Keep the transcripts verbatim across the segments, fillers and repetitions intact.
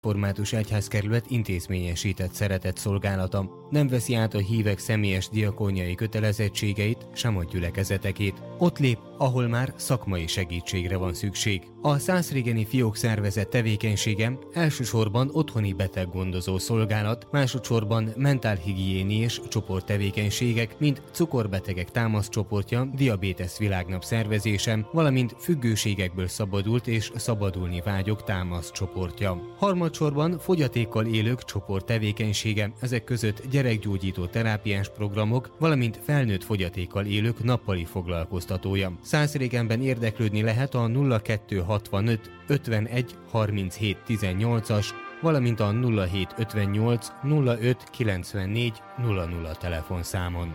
Református Egyházkerület intézményesített szeretett szolgálata nem veszi át a hívek személyes diakóniai kötelezettségeit, sem a gyülekezetekét. Ott lép, ahol már szakmai segítségre van szükség. A Szászrégeni Fiók Szervezet tevékenysége elsősorban otthoni beteggondozó szolgálat, másodszorban mentálhigiéniés csoporttevékenységek, mint cukorbetegek támaszcsoportja, diabétesz világnap szervezése, valamint függőségekből szabadult és szabadulni vágyók támaszcsoportja. Harmadsorban fogyatékkal élők csoport tevékenysége, ezek között gyerekgyógyító terápiás programok, valamint felnőtt fogyatékkal élők nappali foglalkoztatója. Szászrégenben érdeklődni lehet a nulla kettő hatvanöt ötvenegy harminchét tizennyolcas, valamint a nulla hét ötvennyolc nulla öt kilencvennégy nulla nulla telefonszámon.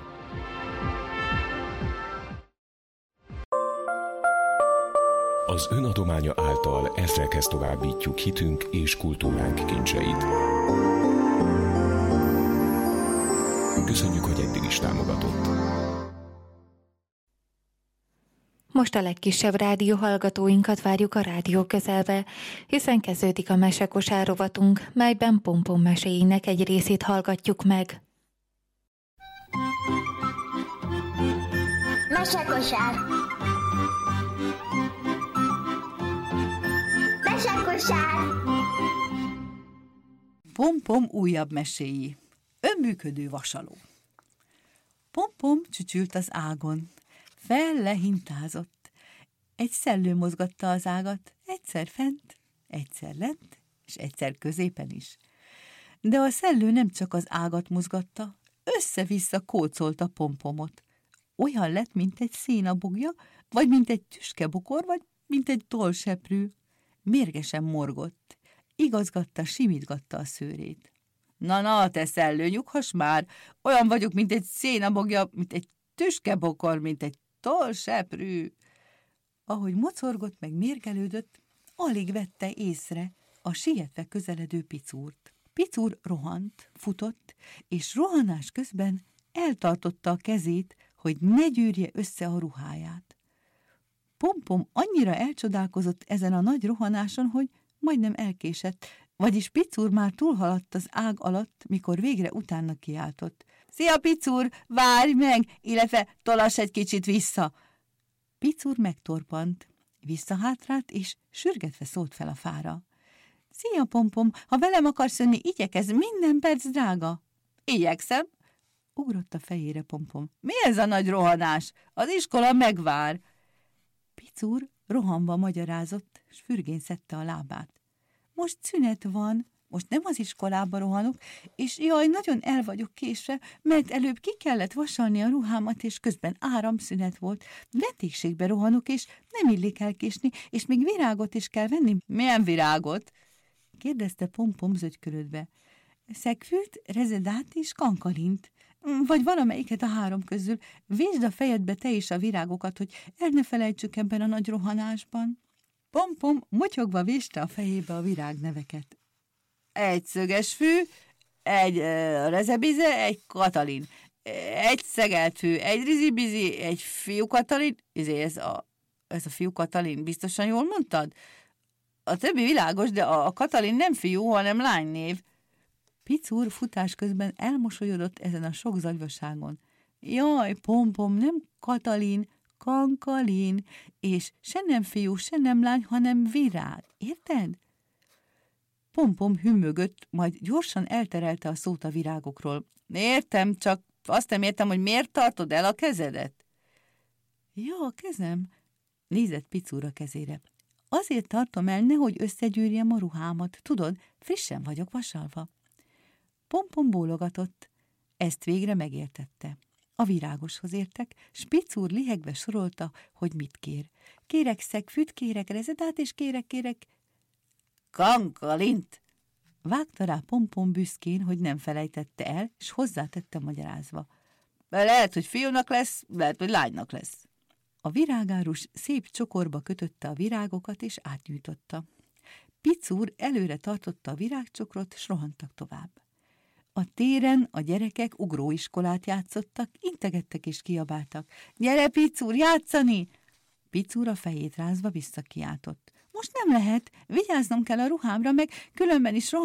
Az önadománya által ezrekhez továbbítjuk hitünk és kultúránk kincseit. Köszönjük, hogy eddig is támogatott. Most a legkisebb rádióhallgatóinkat várjuk a rádió közelbe, hiszen kezdődik a mesekosár rovatunk, melyben Pompom meséinek egy részét hallgatjuk meg. Mesekosár! Mesekosár! Pompom újabb meséi. Önműködő vasaló. Pompom csücsült az ágon. Fel-lehintázott. Egy szellő mozgatta az ágat, egyszer fent, egyszer lent, és egyszer középen is. De a szellő nem csak az ágat mozgatta, össze-vissza kócolta Pompomot. Olyan lett, mint egy szénabogja, vagy mint egy tüskebokor, vagy mint egy tollseprű. Mérgesen morgott, igazgatta, simítgatta a szőrét. Na-na, te szellő, nyughass már! Olyan vagyok, mint egy szénabogja, mint egy tüskebokor, mint egy tollseprű. Ahogy mocorgott meg mérgelődött, alig vette észre a sietve közeledő Picúrt. Picúr rohant, futott, és rohanás közben eltartotta a kezét, hogy ne gyűrje össze a ruháját. Pompom annyira elcsodálkozott ezen a nagy rohanáson, hogy majdnem elkésett, vagyis Picúr már túlhaladt az ág alatt, mikor végre utána kiáltott. Szia, Picúr, várj meg, illetve tolass egy kicsit vissza. Picúr megtorpant, visszahátrált, és sürgetve szólt fel a fára. Szia, Pompom, ha velem akarsz jönni, igyekezz, minden perc drága. Igyekszem, ugrott a fejére Pompom. Mi ez a nagy rohanás? Az iskola megvár. Picúr rohanva magyarázott, s fürgén szedte a lábát. Most szünet van, most nem az iskolába rohanok, és jaj, nagyon el vagyok késve, mert előbb ki kellett vasalni a ruhámat, és közben áramszünet volt. Vendégségbe rohanok, és nem illik elkésni, és még virágot is kell venni. Milyen virágot? Kérdezte Pompom zögykölödve. Szegfűt, rezedát és kankalint. Vagy valamelyiket a három közül. Vésd a fejedbe te is a virágokat, hogy el ne felejtsük ebben a nagy rohanásban. Pompom motyogva véste a fejébe a virágneveket. Egy szöges fű, egy uh, rezebize, egy Katalin, egy szegelt fű, egy rizibizi, egy fiú Katalin. Ez a, ez a fiú Katalin, biztosan jól mondtad? A többi világos, de a, a Katalin nem fiú, hanem lánynév. Picúr futás közben elmosolyodott ezen a sok zagyvaságon. Jaj, Pompom, nem Katalin, Kankalin, és se nem fiú, se nem lány, hanem virág. Érted? Pompom hümmögött, majd gyorsan elterelte a szót a virágokról. Értem, csak azt nem értem, hogy miért tartod el a kezedet. Ja, a kezem, nézett Picúr a kezére. Azért tartom el, nehogy összegyűrjem a ruhámat. Tudod, frissen vagyok vasalva. Pompom bólogatott. Ezt végre megértette. A virágoshoz értek, s Picúr lihegve sorolta, hogy mit kér. Kérek szegfűt, kérek rezedát, és kérek, kérek... Kankalint! Vágta rá Pompom büszkén, hogy nem felejtette el, és hozzátette magyarázva. Lehet, hogy fiúnak lesz, lehet, hogy lánynak lesz. A virágárus szép csokorba kötötte a virágokat, és átnyújtotta. Picúr előre tartotta a virágcsokrot, s rohantak tovább. A téren a gyerekek ugróiskolát játszottak, integettek és kiabáltak. Gyere, Picúr, játszani! Picúr a fejét rázva visszakiáltott. most nem lehet, vigyáznom kell a ruhámra, meg különben is